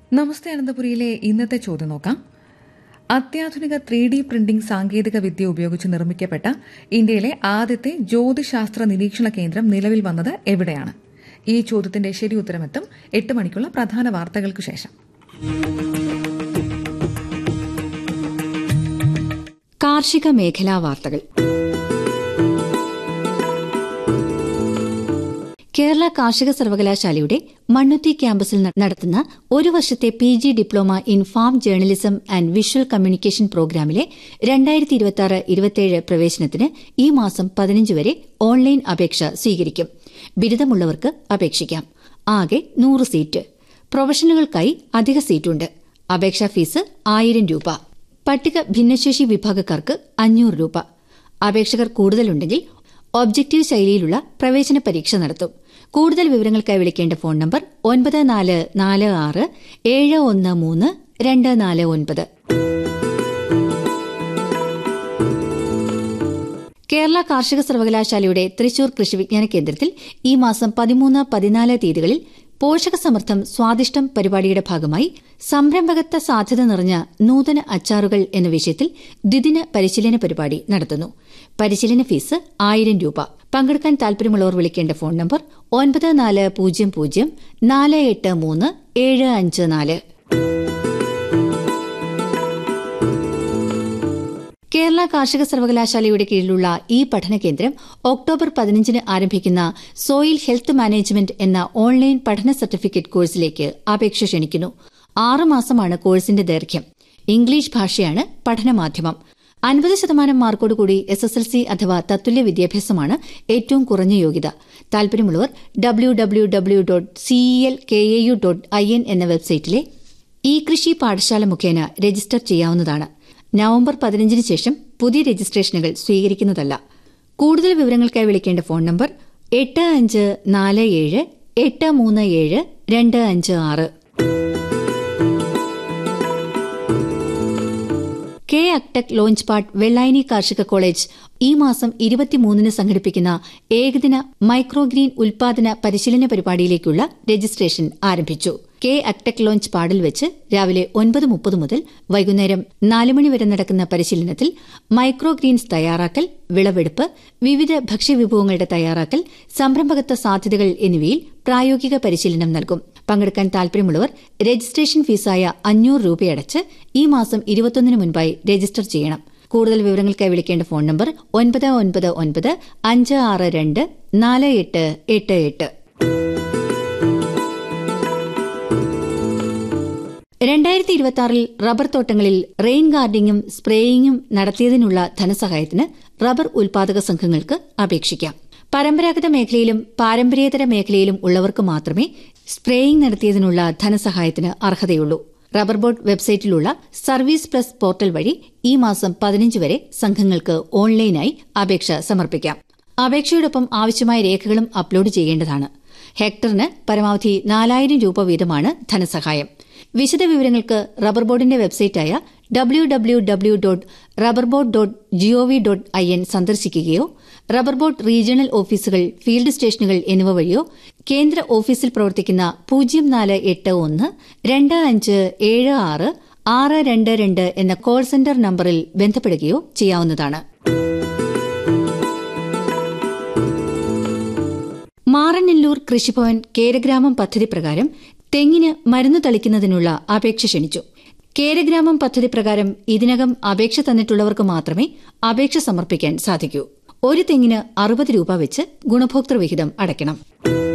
നമസ്തേ അനന്തപുരിയിലെ ഇന്നത്തെ ചോദ്യം നോക്കാം. അത്യാധുനിക 3D പ്രിന്റിംഗ് സാങ്കേതിക വിദ്യ ഉപയോഗിച്ച് നിർമ്മിക്കപ്പെട്ട ഇന്ത്യയിലെ ആദ്യത്തെ ജ്യോതിശാസ്ത്ര നിരീക്ഷണ കേന്ദ്രം നിലവിൽ വന്നത് എവിടെയാണ്? ഈ ചോദ്യത്തിന്റെ ശരി ഉത്തരമെത്തും 8 മണിക്കുള്ള പ്രധാന വാർത്തകൾക്ക് ശേഷം. കാർഷിക മേഖലാ വാർത്തകൾ. കേരള കാർഷിക സർവകലാശാലയുടെ മണ്ണുത്തി ക്യാമ്പസിൽ നടത്തുന്ന ഒരു വർഷത്തെ PG diploma in farm journalism and visual communication പ്രോഗ്രാമിലെ 2026-27 പ്രവേശനത്തിന് ഈ മാസം 15 വരെ ഓൺലൈൻ അപേക്ഷ സ്വീകരിക്കും. ബിരുദമുള്ളവർക്ക് അപേക്ഷിക്കാം. ആകെ 100 സീറ്റ്. പ്രൊഫഷണലുകൾക്കായി അധിക സീറ്റുണ്ട്. അപേക്ഷാ ഫീസ് 1000 രൂപ. പട്ടിക ഭിന്നശേഷി വിഭാഗക്കാർക്ക് 500 രൂപ. അപേക്ഷകർ കൂടുതലുണ്ടെങ്കിൽ ഒബ്ജക്റ്റീവ് ശൈലിയിലുള്ള പ്രവേശന പരീക്ഷ നടത്തും. കൂടുതൽ വിവരങ്ങൾക്കായി വിളിക്കേണ്ട ഫോൺ നമ്പർ 9446713249. കേരള കാർഷിക സർവകലാശാലയുടെ തൃശൂർ കൃഷിവിജ്ഞാന കേന്ദ്രത്തിൽ ഈ മാസം 13, 14 തീയതികളിൽ പോഷകസമൃദ്ധം സ്വാദിഷ്ടം പരിപാടിയുടെ ഭാഗമായി സംരംഭകത്വ സാധ്യത നിറഞ്ഞ നൂതന അച്ചാറുകൾ എന്ന വിഷയത്തിൽ ദ്വിദിന പരിശീലന പരിപാടി നടത്തുന്നു. പരിശീലന ഫീസ് 1000 രൂപ. പങ്കെടുക്കാൻ താൽപര്യമുള്ളവർ വിളിക്കേണ്ട ഫോൺ നമ്പർ 9400483754. കേരള കാർഷിക സർവകലാശാലയുടെ കീഴിലുള്ള ഈ പഠന കേന്ദ്രം ഒക്ടോബർ 15 ആരംഭിക്കുന്ന സോയിൽ ഹെൽത്ത് മാനേജ്മെന്റ് എന്ന ഓൺലൈൻ പഠന സർട്ടിഫിക്കറ്റ് കോഴ്സിലേക്ക് അപേക്ഷ ക്ഷണിക്കുന്നു. 6 മാസമാണ് കോഴ്സിന്റെ ദൈർഘ്യം. ഇംഗ്ലീഷ് ഭാഷയാണ് പഠനമാധ്യമം. 50% മാർക്കോടുകൂടി SSLC അഥവാ തത്തുല്യ വിദ്യാഭ്യാസമാണ് ഏറ്റവും കുറഞ്ഞ യോഗ്യത. താൽപര്യമുള്ളവർ www.celkau.in എന്ന വെബ്സൈറ്റിലെ ഈ കൃഷി പാഠശാല മുഖേന രജിസ്റ്റർ ചെയ്യാവുന്നതാണ്. നവംബർ 15 ശേഷം പുതിയ രജിസ്ട്രേഷനുകൾ സ്വീകരിക്കുന്നതല്ല. കൂടുതൽ വിവരങ്ങൾക്കായി വിളിക്കേണ്ട phone number 8547837256. K അക്ടെക് launch pad Vellayani കാർഷിക കോളേജ് ഈ മാസം 23 സംഘടിപ്പിക്കുന്ന ഏകദിന മൈക്രോഗ്രീൻ ഉൽപാദന പരിശീലന പരിപാടിയിലേക്കുള്ള രജിസ്ട്രേഷൻ ആരംഭിച്ചു. കെ അക്ടെക് ലോഞ്ച് പാഡിൽ വെച്ച് രാവിലെ 9:30 മുതൽ വൈകുന്നേരം 4 മണി വരെ നടക്കുന്ന പരിശീലനത്തിൽ മൈക്രോഗ്രീൻസ് തയ്യാറാക്കൽ, വിളവെടുപ്പ്, വിവിധ ഭക്ഷ്യവിഭവങ്ങളുടെ തയ്യാറാക്കൽ, സംരംഭകത്വ സാധ്യതകൾ എന്നിവയിൽ പ്രായോഗിക പരിശീലനം നൽകും. പങ്കെടുക്കാൻ താൽപര്യമുള്ളവർ രജിസ്ട്രേഷൻ ഫീസായ 500 രൂപയടച്ച് ഈ മാസം 21 മുൻപായി രജിസ്റ്റർ ചെയ്യണം. കൂടുതൽ വിവരങ്ങൾക്കായി വിളിക്കേണ്ട ഫോൺ നമ്പർ 9995624888. 2026 റബ്ബർ തോട്ടങ്ങളിൽ റെയിൻ ഗാർഡനിങ്ങും സ്പ്രേയിങ്ങും നടത്തിയതിനുള്ള ധനസഹായത്തിന് റബ്ബർ ഉൽപാദക സംഘങ്ങൾക്ക് അപേക്ഷിക്കാം. പരമ്പരാഗത മേഖലയിലും പാരമ്പര്യേതര മേഖലയിലും ഉള്ളവർക്ക് മാത്രമേ spraying നടത്തിയതിനുള്ള ധനസഹായത്തിന് അർഹതയുള്ളൂ. Rubber board വെബ്സൈറ്റിലുള്ള service plus portal വഴി ഈ മാസം 15 വരെ സംഘങ്ങൾക്ക് ഓൺലൈനായി അപേക്ഷ സമർപ്പിക്കാം. അപേക്ഷയോടൊപ്പം ആവശ്യമായ രേഖകളും അപ്ലോഡ് ചെയ്യേണ്ടതാണ്. ഹെക്ടറിന് പരമാവധി 4000 രൂപ വീതമാണ് ധനസഹായം. വിശദ വിവരങ്ങൾക്ക് റബ്ബർ ബോർഡിന്റെ വെബ്സൈറ്റായ www.rubberboard.gov.in സന്ദർശിക്കുകയോ റബ്ബർ ബോർഡ് റീജിയണൽ ഓഫീസുകൾ, ഫീൽഡ് സ്റ്റേഷനുകൾ എന്നിവ വഴിയോ കേന്ദ്ര ഓഫീസിൽ പ്രവർത്തിക്കുന്ന 04812576 എന്ന കോൾ സെന്റർ നമ്പറിൽ ബന്ധപ്പെടുകയോ ചെയ്യാവുന്നതാണ്. മാറനല്ലൂർ കൃഷിഭവൻ കേരഗ്രാമം പദ്ധതി പ്രകാരം തെങ്ങിന് മരുന്ന് തളിക്കുന്നതിനുള്ള അപേക്ഷ ക്ഷണിച്ചു. കേരഗ്രാമം പദ്ധതി പ്രകാരം ഇതിനകം അപേക്ഷ തന്നിട്ടുള്ളവർക്ക് മാത്രമേ അപേക്ഷ സമർപ്പിക്കാൻ സാധിക്കൂ. ഒരു തെങ്ങിന് 60 രൂപ വെച്ച് ഗുണഭോക്തൃ വിഹിതം അടയ്ക്കണം.